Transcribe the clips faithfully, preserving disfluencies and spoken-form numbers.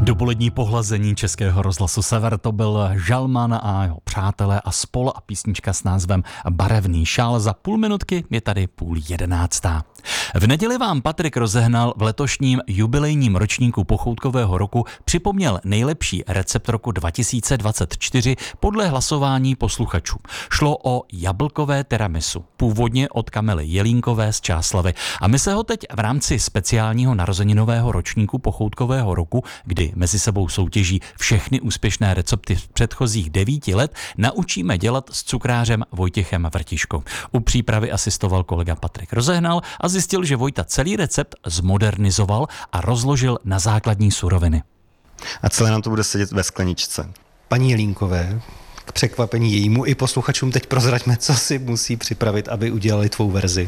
Dopolední pohlazení Českého rozhlasu Sever, to byl Žalman a jeho přátelé a spol a písnička s názvem Barevný šál. Za půl minutky je tady půl jedenáctá. V neděli vám Patrik Rozehnal v letošním jubilejním ročníku pochoutkového roku připomněl nejlepší recept roku dva tisíce dvacet čtyři podle hlasování posluchačů. Šlo o jablkové tiramisu, původně od Kamily Jelínkové z Čáslavi. A my se ho teď v rámci speciálního narozeninového ročníku pochoutkového roku, kdy mezi sebou soutěží všechny úspěšné recepty z předchozích devíti let, naučíme dělat s cukrářem Vojtěchem Vrtiškou. U přípravy asistoval kolega Patrik Rozehnal a zjistil, že Vojta celý recept zmodernizoval a rozložil na základní suroviny. A celé nám to bude sedět ve skleničce. Paní Jelínkové, k překvapení jejímu i posluchačům teď prozraďme, co si musí připravit, aby udělali tvou verzi.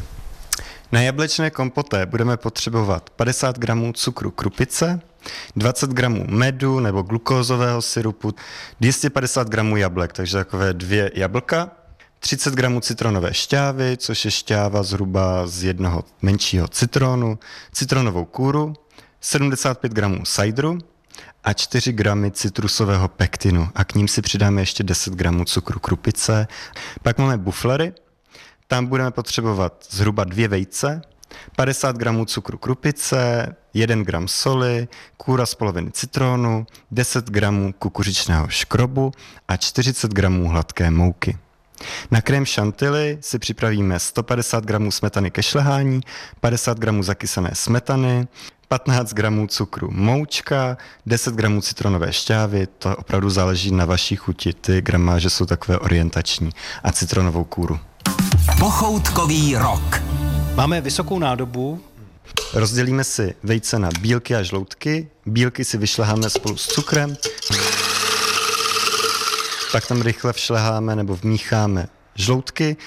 Na jablečné kompoté budeme potřebovat padesát gramů cukru krupice, dvacet gramů medu nebo glukózového syrupu, dvě stě padesát gramů jablek, takže takové dvě jablka, třicet gramů citronové šťávy, což je šťáva zhruba z jednoho menšího citronu, citronovou kůru, sedmdesát pět gramů sajdru a čtyři gramy citrusového pektinu. A k ním si přidáme ještě deset gramů cukru krupice. Pak máme buflery, tam budeme potřebovat zhruba dvě vejce, padesát gramů cukru krupice, jeden gram soli, kůra z poloviny citronu, deset gramů kukuřičného škrobu a čtyřicet gramů hladké mouky. Na krém šantilly si připravíme sto padesát gramů smetany ke šlehání, padesát gramů zakysané smetany, patnáct gramů cukru moučka, deset gramů citronové šťávy, to opravdu záleží na vaší chuti, ty gramáže jsou takové orientační, a citronovou kůru. Pochoutkový rok. Máme vysokou nádobu. Rozdělíme si vejce na bílky a žloutky, bílky si vyšleháme spolu s cukrem, pak tam rychle všleháme nebo vmícháme žloutky.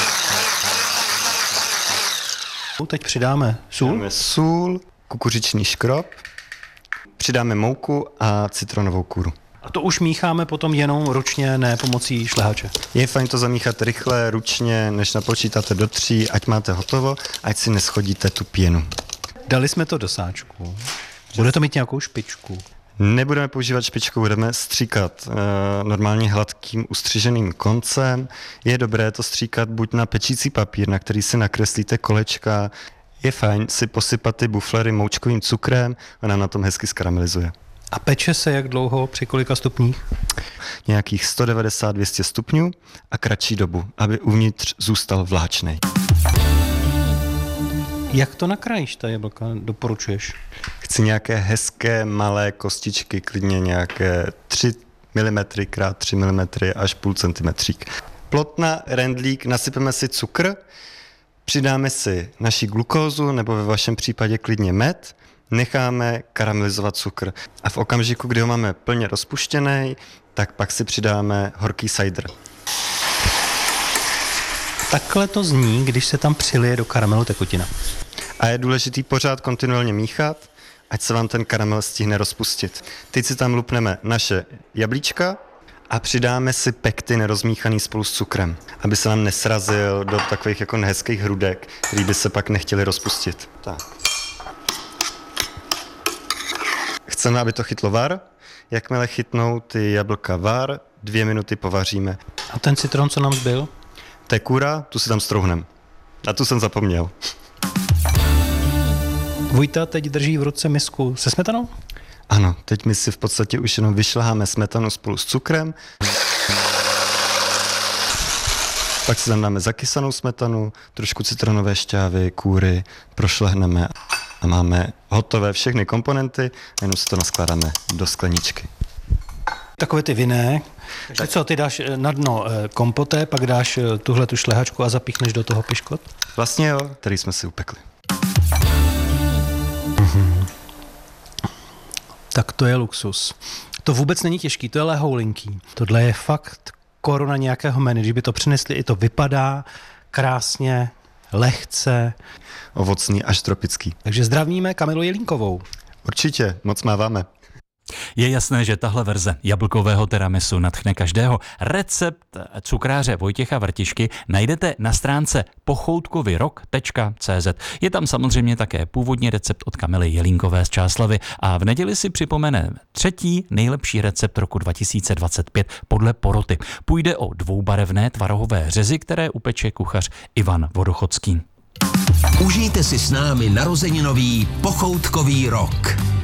Teď přidáme sůl. Přidáme sůl, kukuřičný škrob, přidáme mouku a citronovou kůru. A to už mícháme potom jenom ručně, ne pomocí šlehače. Je fajn to zamíchat rychle, ručně, než napočítáte do tří, ať máte hotovo, ať si neschodíte tu pěnu. Dali jsme to do sáčku. Bude to mít nějakou špičku? Nebudeme používat špičku, budeme stříkat e, normálně hladkým ustřiženým koncem. Je dobré to stříkat buď na pečící papír, na který si nakreslíte kolečka. Je fajn si posypat ty buflery moučkovým cukrem, ona na tom hezky skaramelizuje. A peče se jak dlouho, při kolika stupních? Nějakých sto devadesát až dvě stě stupňů a kratší dobu, aby uvnitř zůstal vláčnej. Jak to nakrájíš, ta jablka, doporučuješ? Chci nějaké hezké malé kostičky, klidně nějaké tři milimetry krát tři milimetry až půl centimetřík. Plotna, rendlík, nasypeme si cukr, přidáme si naši glukózu, nebo ve vašem případě klidně med, necháme karamelizovat cukr. A v okamžiku, kdy ho máme plně rozpuštěný, tak pak si přidáme horký sajdr. Takhle to zní, když se tam přilije do karamelu tekutina. A je důležitý pořád kontinuálně míchat, ať se vám ten karamel stihne rozpustit. Teď si tam lupneme naše jablíčka a přidáme si pektin rozmíchaný spolu s cukrem, aby se nám nesrazil do takových jako nehezkých hrudek, který by se pak nechtěli rozpustit. Tak. Chceme, aby to chytlo var. Jakmile chytnou ty jablka var, dvě minuty povaříme. A ten citron, co nám zbyl? To je kůra, tu si tam strouhneme. A tu jsem zapomněl. Vojta teď drží v ruce misku se smetanou? Ano, teď my si v podstatě už jenom vyšleháme smetanu spolu s cukrem. Pak si tam dáme zakysanou smetanu, trošku citronové šťávy, kůry, prošlehneme a máme hotové všechny komponenty, jenom si to naskládáme do skleničky. Takové ty vinné. Takže co, ty dáš na dno kompoté, pak dáš tuhle tu šlehačku a zapíchneš do toho piškot? Vlastně jo, který jsme si upekli. Mm-hmm. Tak to je luxus. To vůbec není těžký, to je lehoulinký. Tohle je fakt koruna nějakého menu. Když by to přinesli, i to vypadá krásně, lehce. Ovocný až tropický. Takže zdravíme Kamilu Jelínkovou. Určitě, moc máváme. Je jasné, že tahle verze jablkového tiramisu nadchne každého. Recept cukráře Vojtěcha Vrtišky najdete na stránce pochoutkovyrok tečka cé zet. Je tam samozřejmě také původní recept od Kamily Jelínkové z Čáslavy a v neděli si připomene třetí nejlepší recept roku dva tisíce dvacet pět podle poroty. Půjde o dvoubarevné tvarohové řezy, které upeče kuchař Ivan Vodochodský. Užijte si s námi narozeninový pochoutkový rok.